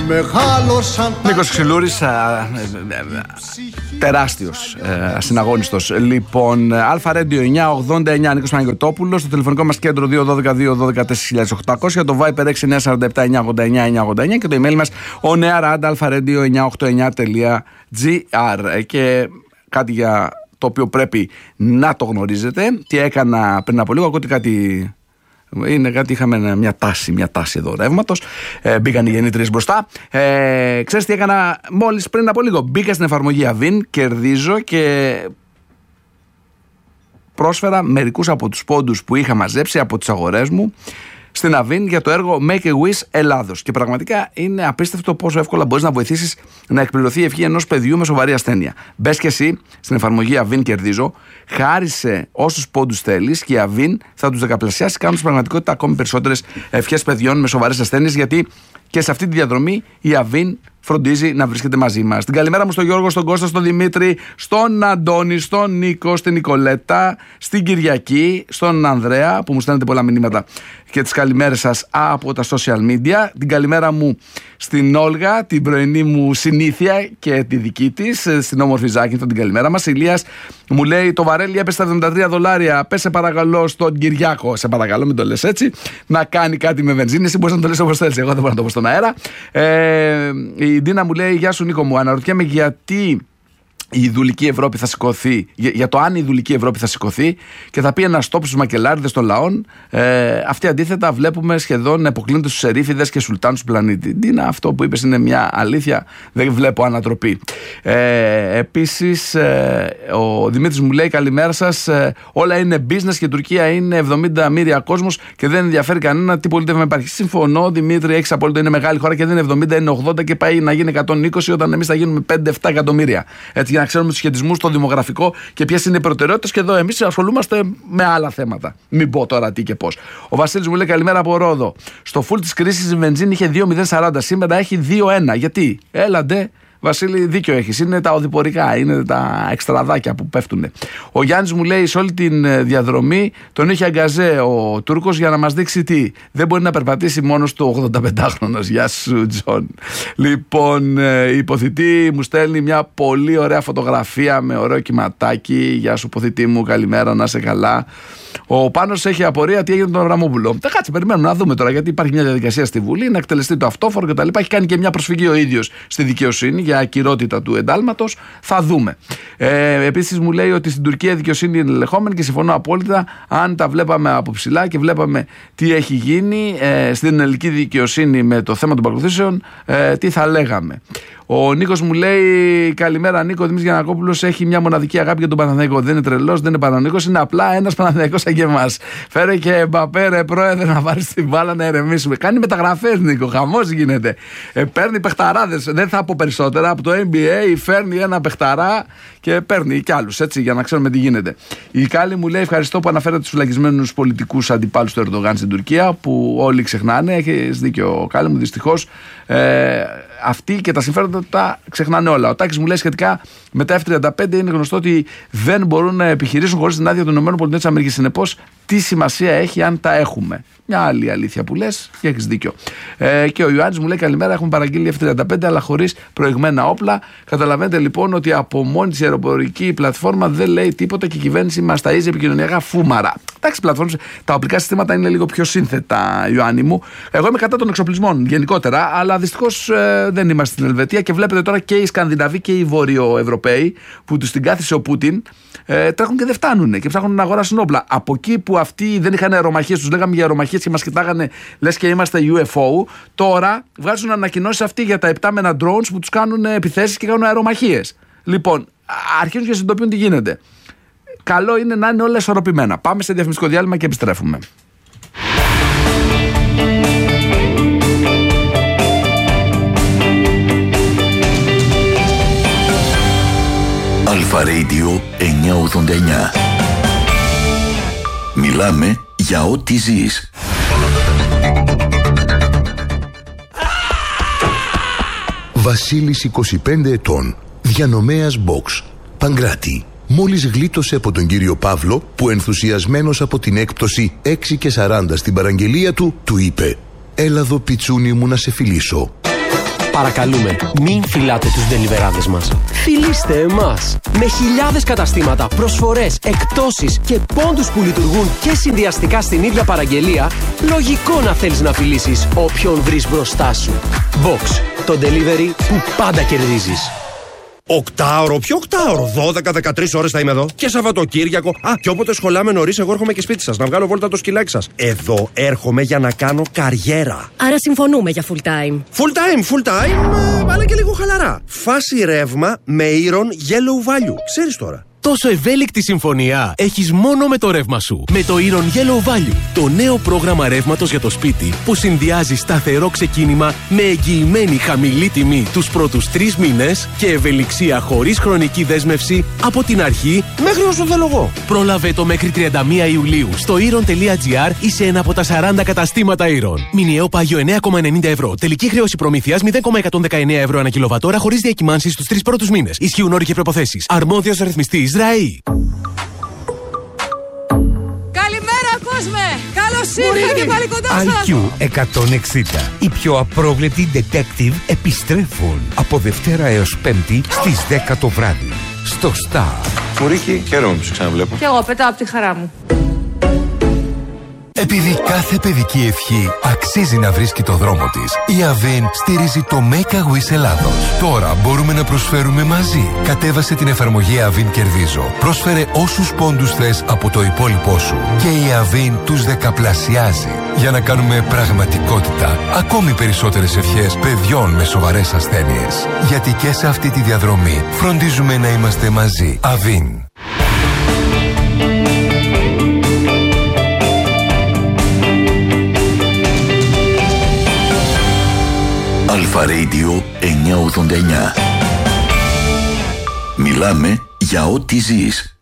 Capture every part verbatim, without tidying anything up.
Νίκος Ξυλούρης, τεράστιος, ασυναγώνιστος. Λοιπόν, Αλφα Radio εννιακόσια ογδόντα εννιά, Νίκος Παναγιωτόπουλος. Στο τηλεφωνικό μας κέντρο δύο ένα δύο δύο ένα δύο τέσσερα οκτώ μηδέν μηδέν, το Viper έξι εννιά τέσσερα επτά εννιά ογδόντα εννιά εννιά ογδόντα εννιά και το email μας oneair@alfaradio εννιακόσια ογδόντα εννιά τελεία τζι άρ. Και κάτι για το οποίο πρέπει να το γνωρίζετε. Τι έκανα πριν από λίγο, ακούτε κάτι. Είναι κάτι, είχαμε μια τάση, μια τάση εδώ ρεύματος. Ε, μπήκαν οι γεννήτριες μπροστά. Ε, ξέρεις τι έκανα μόλις πριν από λίγο? Μπήκα στην εφαρμογή Αβίν, κερδίζω και πρόσφερα μερικούς από τους πόντους που είχα μαζέψει από τις αγορές μου στην Αβίν για το έργο Make a Wish Ελλάδος. Και πραγματικά είναι απίστευτο πόσο εύκολα μπορείς να βοηθήσεις να εκπληρωθεί η ευχή ενός παιδιού με σοβαρή ασθένεια. Μπες και εσύ στην εφαρμογή Αβίν Κερδίζω, χάρισε όσους πόντους θέλεις και η Αβίν θα τους δεκαπλασιάσει, κάνουν στην πραγματικότητα ακόμη περισσότερες ευχές παιδιών με σοβαρές ασθένειες, γιατί και σε αυτή τη διαδρομή η Αβίν φροντίζει να βρίσκεται μαζί μας. Την καλημέρα μου στον Γιώργο, στον Κώστα, στον Δημήτρη, στον Αντώνη, στον Νίκο, στην Νικολέτα, στην Κυριακή, στον Ανδρέα που μου στέλνετε πολλά μηνύματα και τις καλημέρες σας από τα social media. Την καλημέρα μου στην Όλγα, την πρωινή μου συνήθεια και τη δική της, στην όμορφη Ζάκυνθο, την καλημέρα μας. Ηλίας μου λέει: το βαρέλι έπεσε στα εβδομήντα τρία δολάρια. Πες σε παρακαλώ στον Κυριάκο, σε παρακαλώ, μην το λες έτσι, να κάνει κάτι με βενζίνη. Εσύ μπορείς να το λες όπως θέλεις. Εγώ δεν μπορώ να το πω στον αέρα. Ε, η Ντίνα μου λέει: γεια σου Νίκο μου, αναρωτιέμαι γιατί η Ιδουλική Ευρώπη θα σηκωθεί, για, για το αν η Ιδουλική Ευρώπη θα σηκωθεί και θα πει ένα στόπ στους μακελάριδες των λαών. Ε, αυτοί αντίθετα βλέπουμε σχεδόν να υποκλίνονται στους ερήφιδες και σουλτάνους του πλανήτη. Τι είναι αυτό που είπες, είναι μια αλήθεια, δεν βλέπω ανατροπή. Ε, επίσης, ε, ο Δημήτρης μου λέει: καλημέρα σας. Ε, όλα είναι business και η Τουρκία είναι εβδομήντα μοίρια κόσμος και δεν ενδιαφέρει κανένα τι πολίτευμα υπάρχει. Συμφωνώ, Δημήτρη, έχεις απόλυτο, είναι μεγάλη χώρα και δεν είναι εβδομήντα, είναι ογδόντα και πάει να γίνει εκατόν είκοσι όταν εμείς θα γίνουμε πέντε επτά εκατομμύρια. Έτσι, για να ξέρουμε τους σχετισμούς, το δημογραφικό και ποιες είναι οι προτεραιότητες. Και εδώ εμείς ασχολούμαστε με άλλα θέματα. Μην πω τώρα τι και πώς. Ο Βασίλης μου λέει: καλημέρα από Ρόδο. Στο φουλ της κρίσης η βενζίνη είχε δύο μηδέν σαράντα, σήμερα έχει δύο ένα. Γιατί? Έλαντε. Βασίλη, δίκιο έχεις. Είναι τα οδηπορικά, είναι τα εξτραδάκια που πέφτουν. Ο Γιάννης μου λέει: σε όλη τη διαδρομή τον είχε αγκαζέ ο Τούρκος για να μας δείξει τι. Δεν μπορεί να περπατήσει μόνος του ογδονταπεντάχρονος. Γεια σου, Τζον. Λοιπόν, η υποθητή μου στέλνει μια πολύ ωραία φωτογραφία με ωραίο κυματάκι. Γεια σου, υποθητή μου, καλημέρα, να είσαι καλά. Ο Πάνος έχει απορία τι έγινε με τον Αβραμόπουλο. Τα κάτσε, περιμένουμε να δούμε τώρα, γιατί υπάρχει μια διαδικασία στη Βουλή να εκτελεστεί το αυτόφορο κτλ. Έχει κάνει και μια προσφυγή ο ίδιος στη δικαιοσύνη για ακυρότητα του εντάλματος. Θα δούμε. Ε, επίσης μου λέει ότι στην Τουρκία η δικαιοσύνη είναι ελεγχόμενη και συμφωνώ απόλυτα. Αν τα βλέπαμε από ψηλά και βλέπαμε τι έχει γίνει ε, στην ελληνική δικαιοσύνη με το θέμα των παρακολουθήσεων, ε, τι θα λέγαμε. Ο Νίκος μου λέει: καλημέρα Νίκο, ο Δημήτρης Γιαννακόπουλος έχει μια μοναδική αγάπη για τον Παναθηναϊκό. Δεν είναι τρελός, δεν είναι Παναθηναϊκός, είναι απλά ένας Παναθηναϊκός σαν και εμάς. Φέρε και Εμπαπέ, ρε πρόεδρε, να βάλεις την μπάλα να ερεμήσουμε. Κάνει μεταγραφές Νίκο, χαμός γίνεται. Ε, παίρνει παιχταράδες, δεν θα πω περισσότερα. Από το N B A φέρνει ένα παιχταρά και παίρνει κι άλλους, έτσι, για να ξέρουμε τι γίνεται. Η Κάλλη μου λέει: ευχαριστώ που αναφέρατε τους φυλακισμένους πολιτικούς αντιπάλους του Ερντογάν στην Τουρκία, που όλοι ξεχνάνε. Έχεις δίκιο, Κάλλη μου, δυστυχώς. Ε, αυτοί και τα συμφέροντα τα ξεχνάνε όλα. Ο Τάκης μου λέει σχετικά με τα εφ τριάντα πέντε: είναι γνωστό ότι δεν μπορούν να επιχειρήσουν χωρίς την άδεια των ΗΠΑ. Συνεπώς, τι σημασία έχει αν τα έχουμε? Μια άλλη αλήθεια που λες και έχεις δίκιο. Ε, και ο Ιωάννης μου λέει: καλημέρα, έχουμε παραγγείλει εφ τριάντα πέντε αλλά χωρίς προηγμένα όπλα. Καταλαβαίνετε λοιπόν ότι από μόνη της η αεροπορική πλατφόρμα δεν λέει τίποτα και η κυβέρνηση μας ταΐζει επικοινωνιακά φούμαρα. Εντάξει, πλατφόρμες, τα οπλικά συστήματα είναι λίγο πιο σύνθετα, Ιωάννη μου. Εγώ είμαι κατά των εξοπλισμών γενικότερα, αλλά δυστυχώς ε, δεν είμαστε στην Ελβετία και βλέπετε τώρα και οι Σκανδιναβοί και οι Βορειοευρωπαίοι που τους την κάθισε ο Πούτιν ε, τρέχουν και δεν φτάνουν και ψάχνουν να αγοράσουν όπλα. Από εκεί που αυτοί δεν είχαν αερομαχίες, τους λέγαμε για αερομαχίες και μας κοιτάγανε λες και είμαστε γιου εφ ο, τώρα βγάζουν ανακοινώσεις αυτοί για τα επτάμενα drones που τους κάνουν επιθέσεις και κάνουν αερομαχίες. Λοιπόν, αρχίζουν και συνειδητοποιούν τι γίνεται. Καλό είναι να είναι όλα ισορροπημένα. Πάμε σε διαφημιστικό διάλειμμα και επιστρέφουμε. Αλφα Radio εννιακόσια ογδόντα εννιά. Μιλάμε για ό,τι ζεις. Βασίλης, είκοσι πέντε ετών, διανομέας box, Παγκράτη. Μόλις γλίτωσε από τον κύριο Παύλο που ενθουσιασμένος από την έκπτωση έξι και σαράντα στην παραγγελία του, του είπε: έλα εδώ πιτσούνι μου να σε φιλήσω. Παρακαλούμε, μην φυλάτε τους ντελιβεράδες μας. Φιλήστε εμάς. Με χιλιάδες καταστήματα, προσφορές, εκπτώσεις και πόντους που λειτουργούν και συνδυαστικά στην ίδια παραγγελία, λογικό να θέλεις να φιλήσεις όποιον βρεις μπροστά σου. Box, το delivery που πάντα κερδίζεις. Οκτάωρο, ποιο οκτάωρο? δώδεκα με δεκατρείς ώρες θα είμαι εδώ. Και Σαββατοκύριακο. Α, και όποτε σχολάμε νωρίς, εγώ έρχομαι και σπίτι σας να βγάλω βόλτα το σκυλάκι σας. Εδώ έρχομαι για να κάνω καριέρα. Άρα συμφωνούμε για full time. Full time, full time, ε, αλλά και λίγο χαλαρά. Φάση ρεύμα με Iron Yellow Value. Ξέρεις τώρα. Τόσο ευέλικτη συμφωνία έχεις μόνο με το ρεύμα σου. Με το Iron Yellow Value, το νέο πρόγραμμα ρεύματος για το σπίτι που συνδυάζει σταθερό ξεκίνημα με εγγυημένη χαμηλή τιμή τους πρώτους τρεις μήνες και ευελιξία χωρίς χρονική δέσμευση από την αρχή μέχρι όσο θέλω εγώ. Πρόλαβε το μέχρι τριάντα μία Ιουλίου στο iron.gr ή σε ένα από τα σαράντα καταστήματα Iron. Μηνιαίο πάγιο εννέα κόμμα ενενήντα ευρώ. Τελική χρέωση προμήθειας μηδέν κόμμα εκατόν δεκαεννέα ευρώ ανά κιλοβατόρα χωρίς διακυμάνσεις στους τρεις πρώτους μήνες. Ισχύουν όροι και προϋποθέσεις. Αρμόδιος ρυθμιστής ΡΑΗ. Καλημέρα, κόσμε! Καλώς ήρθατε και πάλι κοντά σας! άι κιου εκατόν εξήντα. Οι πιο απρόβλεπτοι detective επιστρέφουν από Δευτέρα έως Πέμπτη στις δέκα το βράδυ. Στο Star. Μουρίκη, χαίρομαι που σε ξαναβλέπω. Κι εγώ πετάω από τη χαρά μου. Επειδή κάθε παιδική ευχή αξίζει να βρίσκει το δρόμο της, η Avin στηρίζει το Make a Wish Ελλάδος. Τώρα μπορούμε να προσφέρουμε μαζί. Κατέβασε την εφαρμογή Avin Κερδίζω. Πρόσφερε όσους πόντους θες από το υπόλοιπό σου. Και η Avin τους δεκαπλασιάζει. Για να κάνουμε πραγματικότητα ακόμη περισσότερες ευχές παιδιών με σοβαρές ασθένειες. Γιατί και σε αυτή τη διαδρομή φροντίζουμε να είμαστε μαζί. Avin. Αλφα Radio εννιακόσια ογδόντα εννιά. Μιλάμε για ό,τι ζεις.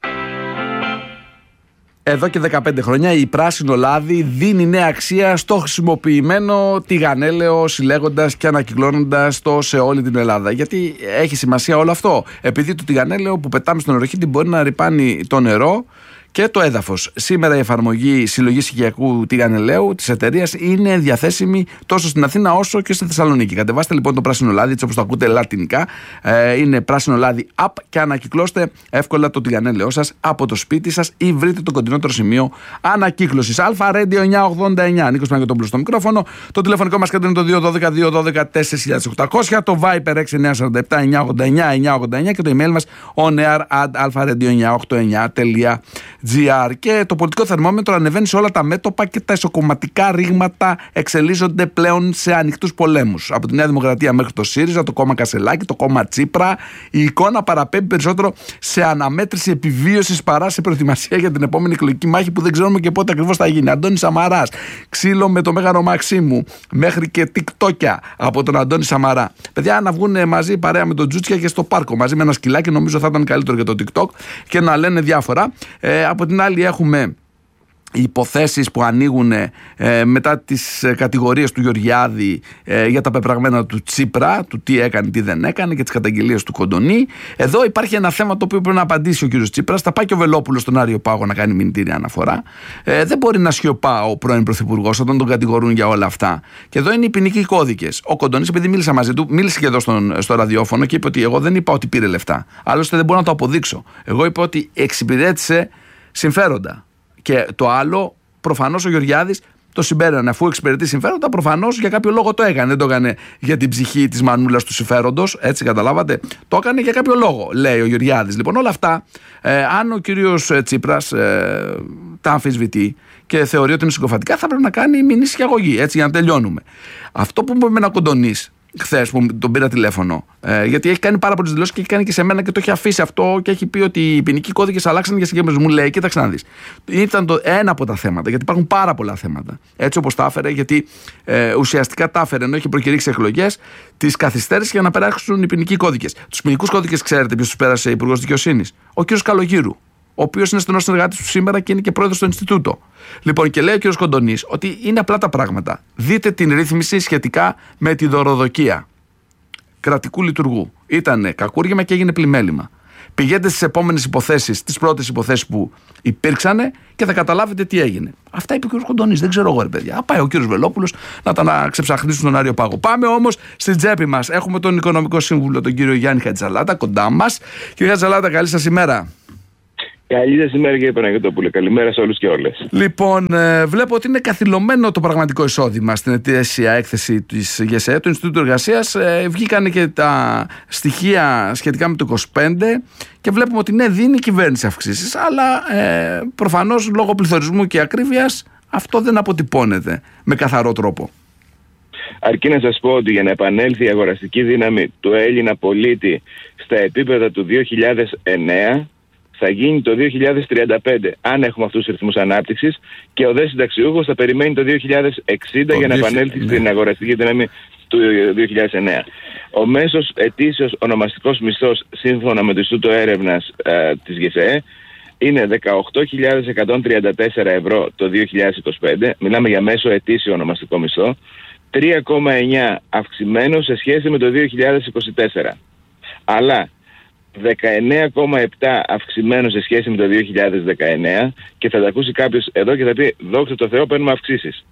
Εδώ και δεκαπέντε χρόνια η Πράσινο Λάδι δίνει νέα αξία στο χρησιμοποιημένο τηγανέλαιο, συλλέγοντας και ανακυκλώνοντας το σε όλη την Ελλάδα. Γιατί έχει σημασία όλο αυτό. Επειδή το τηγανέλαιο που πετάμε στον νεροχύτη μπορεί να ρυπάνει το νερό και το έδαφος. Σήμερα η εφαρμογή συλλογής οικιακού τηγανελαίου της εταιρείας είναι διαθέσιμη τόσο στην Αθήνα όσο και στη Θεσσαλονίκη. Κατεβάστε λοιπόν το Πράσινο Λάδι, έτσι όπως το ακούτε λατινικά. Ε, είναι Πράσινο Λάδι app και ανακυκλώστε εύκολα το τηγανέλαιό σας από το σπίτι σας ή βρείτε το κοντινότερο σημείο ανακύκλωσης. Αλφα Radio εννιακόσια ογδόντα εννιά. Νίκος Παναγιωτόπουλος στο μικρόφωνο. Το τηλεφωνικό μας κέντρο είναι το δύο ένα δύο δύο ένα δύο τέσσερα οκτακόσια. Το Viper έξι εννιά τέσσερα επτά εννιακόσια ογδόντα εννιά εννιακόσια ογδόντα εννιά και το email μας onair at alpha radio εννιακόσια ογδόντα εννιά τελεία τζι άρ. Και το πολιτικό θερμόμετρο ανεβαίνει σε όλα τα μέτωπα και τα ισοκομματικά ρήγματα εξελίσσονται πλέον σε ανοιχτούς πολέμους. Από τη Νέα Δημοκρατία μέχρι το ΣΥΡΙΖΑ, το κόμμα Κασελάκη, το κόμμα Τσίπρα, η εικόνα παραπέμπει περισσότερο σε αναμέτρηση επιβίωσης παρά σε προετοιμασία για την επόμενη εκλογική μάχη που δεν ξέρουμε και πότε ακριβώς θα γίνει. Αντώνης Σαμαράς, ξύλο με το Μέγαρο Μαξίμου, μέχρι και τικτόκια από τον Αντώνη Σαμαρά. Παιδιά, να βγουν μαζί παρέα με τον Τζούτσια και στο πάρκο μαζί με ένα σκυλάκι, νομίζω θα ήταν καλύτερο για το TikTok και να λένε διάφορα. Ε, από την άλλη, έχουμε υποθέσεις που ανοίγουν ε, μετά τις ε, κατηγορίες του Γεωργιάδη ε, για τα πεπραγμένα του Τσίπρα, του τι έκανε, τι δεν έκανε και τις καταγγελίες του Κοντονή. Εδώ υπάρχει ένα θέμα το οποίο πρέπει να απαντήσει ο κύριος Τσίπρας. Θα πάει και ο Βελόπουλος στον Άριο Πάγο να κάνει μηνυτήρια αναφορά. Ε, δεν μπορεί να σιωπά ο πρώην πρωθυπουργός όταν τον κατηγορούν για όλα αυτά. Και εδώ είναι οι ποινικοί κώδικες. Ο Κοντονής, επειδή μίλησα μαζί του, μίλησε και εδώ στον, στο ραδιόφωνο και είπε ότι εγώ δεν είπα ότι πήρε λεφτά. Άλλωστε δεν μπορώ να το αποδείξω. Εγώ είπα ότι εξυπηρέτησε συμφέροντα. Και το άλλο, προφανώς ο Γεωργιάδης το συμπέρανε. Αφού εξυπηρετεί συμφέροντα, προφανώς για κάποιο λόγο το έκανε. Δεν το έκανε για την ψυχή της μανούλας του συμφέροντος, έτσι καταλάβατε. Το έκανε για κάποιο λόγο, λέει ο Γεωργιάδης. Λοιπόν, όλα αυτά, ε, αν ο κύριος Τσίπρας ε, τα αμφισβητεί και θεωρεί ότι είναι συγκοφατικά, θα πρέπει να κάνει μηνύσια αγωγή, έτσι, για να τελειώνουμε. Αυτό που είπε με ένα Κοντονής χθες που τον πήρα τηλέφωνο, ε, γιατί έχει κάνει πάρα πολλές δηλώσεις και έχει κάνει και σε μένα και το έχει αφήσει αυτό και έχει πει ότι οι ποινικοί κώδικες αλλάξαν για συγκεκριμένους. Μου λέει, κοίταξε να δεις. Ήταν το ένα από τα θέματα, γιατί υπάρχουν πάρα πολλά θέματα. Έτσι όπως τα έφερε, γιατί ε, ουσιαστικά τα έφερε ενώ είχε προκηρύξει εκλογές, τις καθυστέρησε για να περάσουν οι ποινικοί κώδικες. Τους ποινικούς κώδικες, ξέρετε ποιος τους πέρασε υπουργός δικαιοσύνης? Ο κ. Καλογύρου, ο οποίος είναι στενός συνεργάτης του σήμερα και είναι και πρόεδρος στο Ινστιτούτο. Λοιπόν, και λέει ο κ. Κοντονής ότι είναι απλά τα πράγματα. Δείτε την ρύθμιση σχετικά με τη δωροδοκία κρατικού λειτουργού. Ήτανε κακούργημα και έγινε πλημέλημα. Πηγαίνετε στις επόμενες υποθέσεις, στις πρώτες υποθέσεις που υπήρξανε και θα καταλάβετε τι έγινε. Αυτά είπε ο κ. Κοντονής. Δεν ξέρω εγώ, ρε παιδιά. Α, πάει ο κ. Βελόπουλος να τα να ξεψαχνίσουν τον Άριο Πάγο. Πάμε όμως στην τσέπη μας. Έχουμε τον Οικονομικό Σύμβουλο, τον κύριο Γιάννη Χατζαλάτα, κοντά μας. Κύριε Χατζαλάτα, καλή σας ημέρα. Καλή σας ημέρα, κύριε Παναγιώτοπουλε. Καλημέρα σε όλους και όλες. Λοιπόν, ε, βλέπω ότι είναι καθυλωμένο το πραγματικό εισόδημα στην ετήσια έκθεση της ΓΕΣΕ, του Ινστιτούτου Εργασίας. Ε, βγήκαν και τα στοιχεία σχετικά με το είκοσι πέντε και βλέπουμε ότι ναι, δίνει η κυβέρνηση αυξήσεις, αλλά ε, προφανώς λόγω πληθωρισμού και ακρίβειας αυτό δεν αποτυπώνεται με καθαρό τρόπο. Αρκεί να σας πω ότι για να επανέλθει η αγοραστική δύναμη του Έλληνα πολίτη στα επίπεδα του δύο χιλιάδες εννέα, θα γίνει το δύο χιλιάδες τριάντα πέντε, αν έχουμε αυτούς τους ρυθμούς ανάπτυξης, και ο δε συνταξιούχος θα περιμένει το δύο χιλιάδες εξήντα για να επανέλθει ναι. στην αγοραστική δύναμη του δύο χιλιάδες εννέα. Ο μέσος ετήσιος ονομαστικός μισθός, σύμφωνα με το Ινστιτούτο Έρευνας ε, της ΓΕΣΕ, είναι δεκαοκτώ χιλιάδες εκατόν τριάντα τέσσερα ευρώ το δύο χιλιάδες είκοσι πέντε, μιλάμε για μέσο ετήσιο ονομαστικό μισθό, τρία κόμμα εννέα αυξημένο σε σχέση με το δύο χιλιάδες είκοσι τέσσερα. Αλλά δεκαεννέα κόμμα επτά αυξημένο σε σχέση με το δύο χιλιάδες δεκαεννέα, και θα τα ακούσει κάποιος εδώ και θα πει δόξα τω Θεώ, παίρνουμε αυξήσεις.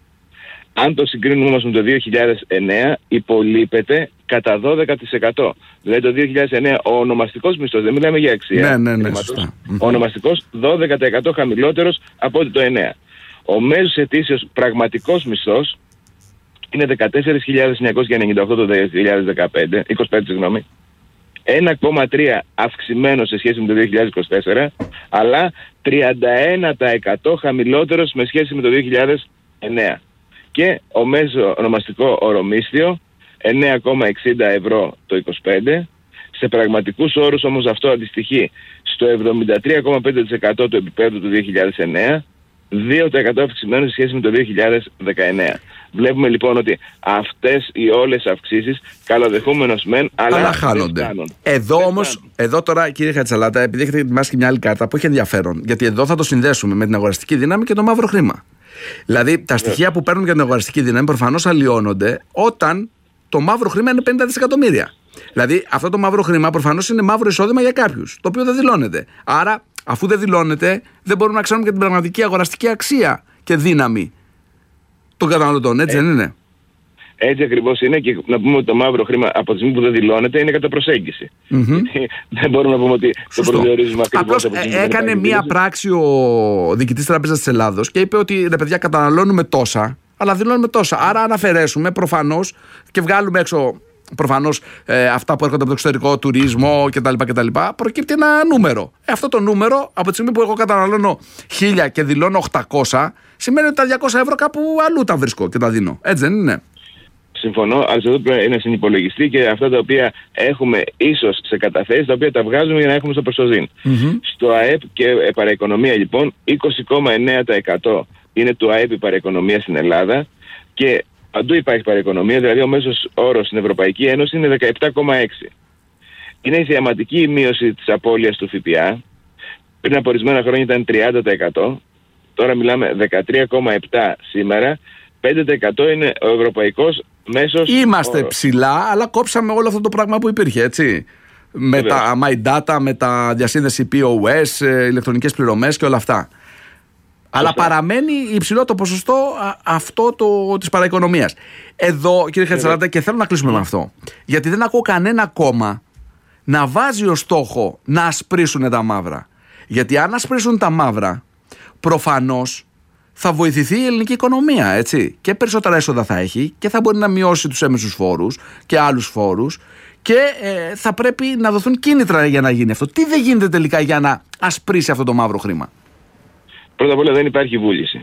Αν το συγκρίνουμε όμως με το δύο χιλιάδες εννέα, υπολείπεται κατά δώδεκα τοις εκατό. Δηλαδή το δύο χιλιάδες εννέα ο ονομαστικός μισθός, δεν μιλάμε για αξία, ναι, ναι, ναι, σωστά. Ο ονομαστικός δώδεκα τοις εκατό χαμηλότερος από ό,τι το εννέα. Ο μέσος ετήσιος πραγματικός μισθός είναι δεκατέσσερις χιλιάδες εννιακόσια ενενήντα οκτώ το δύο χιλιάδες δεκαπέντε, είκοσι πέντε, συγγνώμη. ένα κόμμα τρία αυξημένο σε σχέση με το δύο χιλιάδες είκοσι τέσσερα, αλλά τριάντα ένα τοις εκατό χαμηλότερος με σχέση με το δύο χιλιάδες εννέα. Και ο μέσο ονομαστικό ορομίσθιο εννέα κόμμα εξήντα ευρώ το είκοσι πέντε. Σε πραγματικούς όρους όμως αυτό αντιστοιχεί στο εβδομήντα τρία κόμμα πέντε τοις εκατό του επίπεδου του δύο χιλιάδες εννέα, δύο τοις εκατό αυξημένο σε σχέση με το δύο χιλιάδες δεκαεννέα. Βλέπουμε λοιπόν ότι αυτές οι όλες αυξήσεις, καλοδεχούμενος μεν, αλλά, αλλά χάνονται. Εδώ όμως, εδώ τώρα κύριε Χατζαλάτα, επειδή έχετε ετοιμάσει και μια άλλη κάρτα που έχει ενδιαφέρον, γιατί εδώ θα το συνδέσουμε με την αγοραστική δύναμη και το μαύρο χρήμα. Δηλαδή τα στοιχεία yeah. που παίρνουν για την αγοραστική δύναμη προφανώς αλλοιώνονται όταν το μαύρο χρήμα είναι πενήντα δισεκατομμύρια. Δηλαδή αυτό το μαύρο χρήμα προφανώς είναι μαύρο εισόδημα για κάποιους, το οποίο δεν δηλώνεται. Άρα, αφού δεν δηλώνεται, δεν μπορούμε να ξέρουμε και την πραγματική αγοραστική αξία και δύναμη των καταναλωτών, έτσι ε, δεν είναι? Έτσι ακριβώς είναι, και να πούμε ότι το μαύρο χρήμα από τη στιγμή που δεν δηλώνεται είναι κατά προσέγγιση. Mm-hmm. Δεν μπορούμε να πούμε ότι Σωστό. το προσδιορίζουμε ακριβώς. Απλώς ε, έκανε μία πράξη ο διοικητής Τράπεζας της Ελλάδος και είπε ότι ρε παιδιά, καταναλώνουμε τόσα, αλλά δηλώνουμε τόσα. Άρα αν αφαιρέσουμε προφανώς και βγάλουμε έξω προφανώς ε, αυτά που έρχονται από το εξωτερικό, τουρισμό κτλ. κτλ προκύπτει ένα νούμερο. Ε, αυτό το νούμερο, από τη στιγμή που εγώ καταναλώνω χίλια και δηλώνω οκτακόσια, σημαίνει ότι τα διακόσια ευρώ κάπου αλλού τα βρίσκω και τα δίνω. Έτσι δεν είναι? Συμφωνώ, αλλά εδώ πρέπει να συνυπολογιστεί και αυτά τα οποία έχουμε ίσως σε καταθέσεις, τα οποία τα βγάζουμε για να έχουμε στο προσωζήν. Mm-hmm. Στο ΑΕΠ και παραοικονομία λοιπόν, είκοσι κόμμα εννέα τοις εκατό είναι το ΑΕΠ η παραοικονομία στην Ελλάδα, και παντού υπάρχει παραοικονομία, δηλαδή ο μέσος όρος στην Ευρωπαϊκή Ένωση είναι δεκαεπτά κόμμα έξι. Είναι η θεαματική μείωση της απώλειας του ΦΠΑ. Πριν από ορισμένα χρόνια ήταν τριάντα τοις εκατό, τώρα μιλάμε δεκατρία κόμμα επτά σήμερα, πέντε τοις εκατό είναι ο ευρωπαϊκός μέσος. Είμαστε όρος. Ψηλά, αλλά κόψαμε όλο αυτό το πράγμα που υπήρχε, έτσι. Με Βέβαια. τα My Data, με τα διασύνδεση πι ο ες, ηλεκτρονικές πληρωμές και όλα αυτά. Αλλά παραμένει υψηλό το ποσοστό α, αυτό το, της παραοικονομίας. Εδώ, κύριε Χατζαλάτα, και θέλω να κλείσουμε με αυτό, γιατί δεν ακούω κανένα κόμμα να βάζει ως στόχο να ασπρίσουν τα μαύρα. Γιατί αν ασπρίσουν τα μαύρα, προφανώς θα βοηθηθεί η ελληνική οικονομία, έτσι. Και περισσότερα έσοδα θα έχει και θα μπορεί να μειώσει τους έμεσους φόρους και άλλους φόρους, και ε, θα πρέπει να δοθούν κίνητρα για να γίνει αυτό. Τι δεν γίνεται τελικά για να ασπρίσει αυτό το μαύρο χρήμα? Πρώτα απ' όλα δεν υπάρχει βούληση.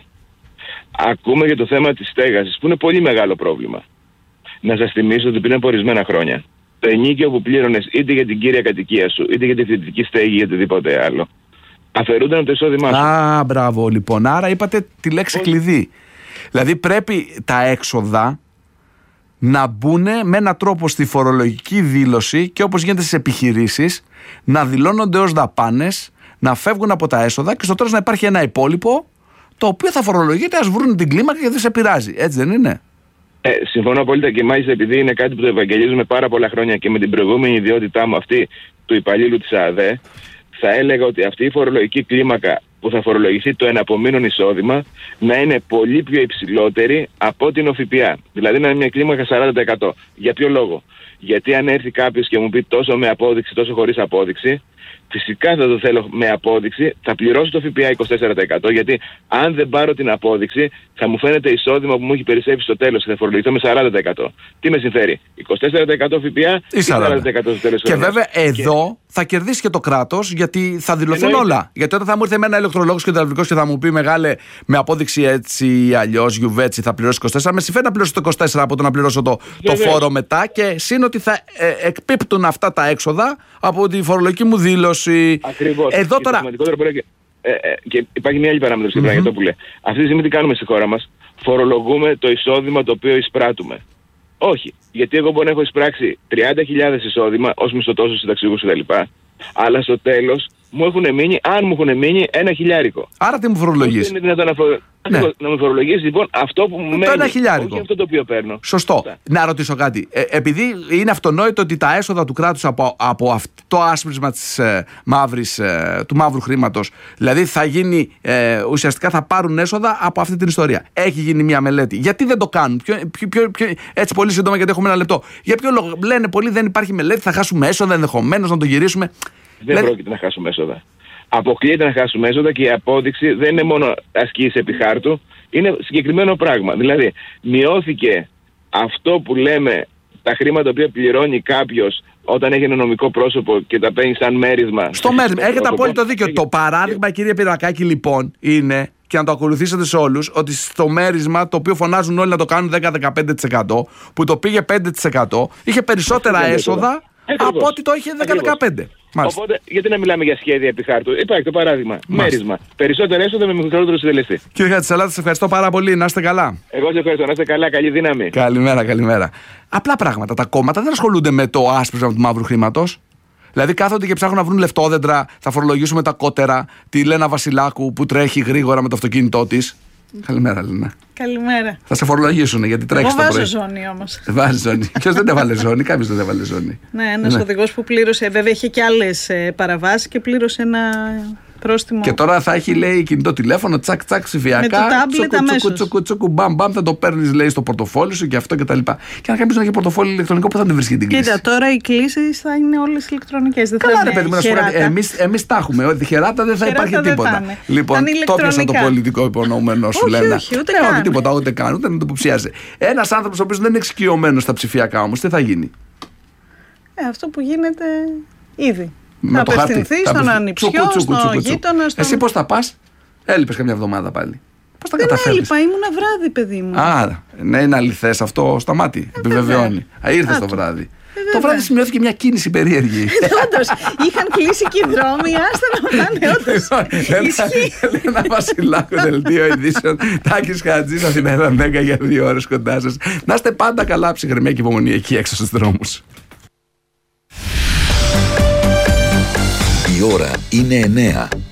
Ακούμε για το θέμα της στέγασης, που είναι πολύ μεγάλο πρόβλημα. Να σας θυμίσω ότι πριν από ορισμένα χρόνια, το ενοίκιο που πλήρωνες είτε για την κύρια κατοικία σου, είτε για τη φοιτητική στέγη ή οτιδήποτε άλλο, αφαιρούνταν το εισόδημά σου. Α, μπράβο λοιπόν. Άρα είπατε τη λέξη Πώς? κλειδί. Δηλαδή πρέπει τα έξοδα να μπουν με έναν τρόπο στη φορολογική δήλωση, και όπως γίνεται στις επιχειρήσεις, να δηλώνονται ως δαπάνες, να φεύγουν από τα έσοδα, και στο τέλος να υπάρχει ένα υπόλοιπο το οποίο θα φορολογείται, ας βρουν την κλίμακα και δεν σε πειράζει. Έτσι δεν είναι? Ε, συμφωνώ απόλυτα, και μάλιστα επειδή είναι κάτι που το ευαγγελίζουμε πάρα πολλά χρόνια και με την προηγούμενη ιδιότητά μου αυτή του υπαλλήλου της ΑΔΕ, θα έλεγα ότι αυτή η φορολογική κλίμακα που θα φορολογηθεί το εναπομείνον εισόδημα να είναι πολύ πιο υψηλότερη από την ΦΠΑ. Δηλαδή να είναι μια κλίμακα σαράντα τοις εκατό. Για ποιο λόγο? Γιατί αν έρθει κάποιος και μου πει τόσο με απόδειξη, τόσο χωρίς απόδειξη, φυσικά θα το θέλω με απόδειξη, θα πληρώσω το ΦΠΑ είκοσι τέσσερα τοις εκατό, γιατί αν δεν πάρω την απόδειξη θα μου φαίνεται εισόδημα που μου έχει περισσέψει στο τέλος και θα φορολογηθώ με σαράντα τοις εκατό. Τι με συμφέρει, είκοσι τέσσερα τοις εκατό ΦΠΑ ή σαράντα τοις εκατό στο τέλος? Και βέβαια εδώ και... θα κερδίσει και το κράτος, γιατί θα δηλωθούν Εννοείται. όλα. Γιατί όταν θα μου έρθει ένα ηλεκτρολόγος και υδραυλικός και θα μου πει μεγάλε με απόδειξη έτσι ή αλλιώς, γιουβέτσι θα πληρώσει είκοσι τέσσερα, με συμφέρει να πληρώσω το είκοσι τέσσερα από το να πληρώσω το, το φόρο μετά, και σύν ότι θα ε, εκπίπτουν αυτά τα έξοδα από τη φορολογική μου δήλωση. Ακριβώς. Εδώ τώρα. Και, ε, ε, και υπάρχει μια άλλη παράμετρο mm-hmm. για αυτό που λέει. Αυτή τη στιγμή τι κάνουμε στη χώρα μας? Φορολογούμε το εισόδημα το οποίο εισπράττουμε. Όχι. Γιατί εγώ μπορώ να έχω εισπράξει τριάντα χιλιάδες εισόδημα ως μισθωτός, συνταξιούχος κτλ. Αλλά στο τέλος μου έχουν μείνει, αν μου έχουν μείνει, ένα χιλιάρικο. Άρα τι μου φορολογείς? Είναι δυνατόν να, φο... ναι. να μου φορολογείς λοιπόν αυτό που μου μένει. Το ένα χιλιάρικο. Όχι αυτό το οποίο παίρνω. Σωστό. Φωστά. Να ρωτήσω κάτι. Ε, επειδή είναι αυτονόητο ότι τα έσοδα του κράτους από, από αυτό το άσπρισμα της, ε, μαύρης, ε, του μαύρου χρήματος, δηλαδή θα γίνει, ε, ουσιαστικά θα πάρουν έσοδα από αυτή την ιστορία. Έχει γίνει μια μελέτη. Γιατί δεν το κάνουν? Ποιο, ποιο, ποιο, ποιο, έτσι πολύ σύντομα, γιατί έχουμε ένα λεπτό. Για ποιο λόγο? Λένε πολλοί δεν υπάρχει μελέτη, θα χάσουμε έσοδα, ενδεχομένως να το γυρίσουμε. Δεν Λέ... πρόκειται να χάσουμε έσοδα. Αποκλείεται να χάσουμε έσοδα, και η απόδειξη δεν είναι μόνο ασκήσεις επί χάρτου, είναι συγκεκριμένο πράγμα. Δηλαδή, μειώθηκε αυτό που λέμε τα χρήματα που πληρώνει κάποιος όταν έχει ένα νομικό πρόσωπο και τα παίρνει σαν μέρισμα. Στο μέρισμα. Έχετε απόλυτο δίκιο. Έχει... Το παράδειγμα, κύριε Πυρακάκη, λοιπόν, είναι, και να το ακολουθήσετε σε όλους, ότι στο μέρισμα, το οποίο φωνάζουν όλοι να το κάνουν δέκα με δεκαπέντε τοις εκατό, που το πήγε πέντε τοις εκατό, είχε περισσότερα έσοδα από ότι το είχε δέκα με δεκαπέντε. Μάλιστα. Οπότε, γιατί να μιλάμε για σχέδια επί χάρτου? Υπάρχει το παράδειγμα. Μάλιστα. Μέρισμα. Περισσότερα έσοδα με μικρότερο συντελεστή. Κύριε Χατζησαλάτη, σας ευχαριστώ πάρα πολύ. Να είστε καλά. Εγώ σας ευχαριστώ. Να είστε καλά. Καλή δύναμη. Καλημέρα, καλημέρα. Απλά πράγματα. Τα κόμματα δεν ασχολούνται με το άσπρισμα του μαύρου χρήματος. Δηλαδή κάθονται και ψάχνουν να βρουν λεφτόδεντρα, θα φορολογήσουμε τα κότερα, τη Λένα Βασιλάκου που τρέχει γρήγορα με το αυτοκίνητό της. Καλημέρα, Λένα. Καλημέρα. Θα σε φορολογήσουν γιατί τρέχει το πρωί. Εγώ βάζω ζώνη όμως. Βάζει ζώνη. Ποιος δεν έβαλε ζώνη? Κάποιος δεν έβαλε ζώνη. Ναι, ένας ναι. οδηγός που πλήρωσε, βέβαια είχε και άλλες παραβάσεις και πλήρωσε ένα πρόστιμο. Και τώρα θα έχει, λέει, κινητό τηλέφωνο, τσακ τσακ ψηφιακά. Με το τάμπλετ αμέσως. Τσουκου τσουκου μπαμ μπαμ, θα το παίρνεις, λέει, στο πορτοφόλι σου και αυτό και τα λοιπά. Και αν κάποιος να έχει πορτοφόλι ηλεκτρονικό, πού θα την βρίσκει την κλίση? Κοίτα, τώρα οι κλήσεις θα είναι όλες ηλεκτρονικές. Δεν Καλά, θα ρε παιδί μου, να σου πω κάτι. Εμείς τα έχουμε. Ότι χεράτα δεν θα χεράτα υπάρχει τίποτα. Θα λοιπόν, το πιάσα το πολιτικό υπονοούμενο σου, λένε. Όχι, ούτε καν. Τίποτα, ούτε καν, ούτε να το υποψιάζει. Ένας άνθρωπος ο οποίος δεν είναι εξοικειωμένος στα ψηφιακά όμως, τι θα γίνει? Ε, αυτό που γίνεται ήδη. Με θα το χάρτη. απευθυνθεί στον ανιψιό, στον γείτονα. Στον... Εσύ πώς θα πας? Έλειπες καμιά εβδομάδα πάλι. Πώς τα δεν καταφέρεις? έλειπα, ήμουνα βράδυ, παιδί μου. Α, ναι, είναι αληθές αυτό στα μάτια. Ε, επιβεβαιώνει. Α, ήρθες το βράδυ. Ε, το βράδυ σημειώθηκε μια κίνηση περίεργη. Όντως, είχαν κλείσει και οι δρόμοι, άστα να πάνε, όντως. Ένα Βασιλάκο, δελτίο ειδήσεων. Τάκης Χατζής, Αθηνά δέκα για δύο ώρες κοντά σας. Να είστε πάντα καλά, ψυχραιμία και υπομονή εκεί έξω στους δρόμους. Η ώρα είναι εννέα.